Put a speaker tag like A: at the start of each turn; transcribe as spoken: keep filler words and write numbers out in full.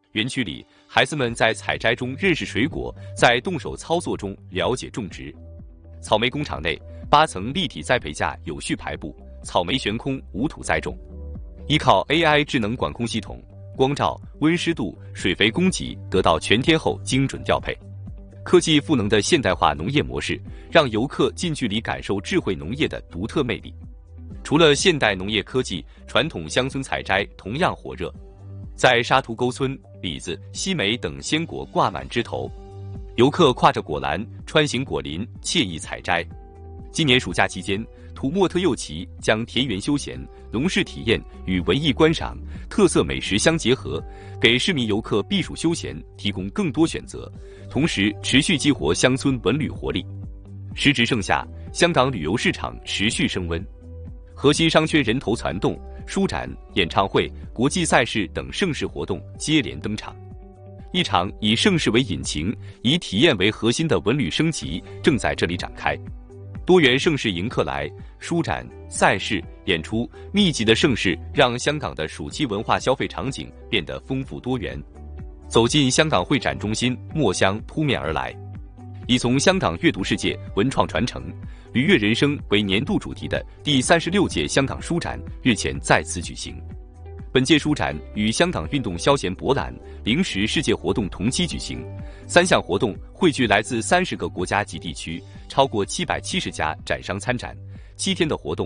A: 园区里，孩子们在采摘中认识水果，在动手操作中了解种植。草莓工厂内，八层立体栽培架有序排布，草莓悬空无土栽种。依靠 A I 智能管控系统，光照、温湿度、水肥供给得到全天候精准调配。科技赋能的现代化农业模式，让游客近距离感受智慧农业的独特魅力。除了现代农业科技，传统乡村采摘同样火热。在沙图沟村，李子、西梅等鲜果挂满枝头，游客挎着果篮穿行果林，惬意采摘。今年暑假期间，土默特右旗将田园休闲、农事体验与文艺观赏、特色美食相结合，给市民游客避暑休闲提供更多选择，同时持续激活乡村文旅活力。时值盛夏，香港旅游市场持续升温，核心商圈人头攒动，书展、演唱会、国际赛事等盛事活动接连登场。一场以盛事为引擎、以体验为核心的文旅升级正在这里展开。多元盛事迎客来，书展、赛事、演出，密集的盛事让香港的暑期文化消费场景变得丰富多元。走进香港会展中心，墨香扑面而来。以从香港阅读世界、文创传承、愉悦人生为年度主题的第三十六届香港书展日前再次举行。本届书展与香港运动消闲博览、零食世界活动同期举行，三项活动汇聚来自三十个国家及地区，超过七百七十家展商参展。七天的活动